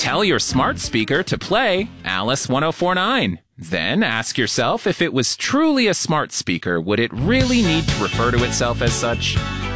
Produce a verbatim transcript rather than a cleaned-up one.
Tell your smart speaker to play Alice one oh four point nine. Then ask yourself, if it was truly a smart speaker, would it really need to refer to itself as such?